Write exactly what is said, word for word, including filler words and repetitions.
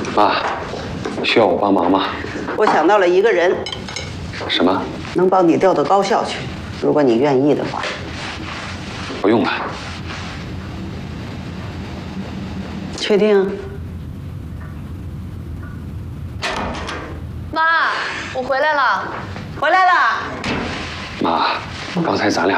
妈，需要我帮忙吗？ 我想到了一个人， 什么？ 能帮你调到高校去，如果你愿意的话。 不用了。 确定？ 妈，我回来了， 回来了。 妈，刚才咱俩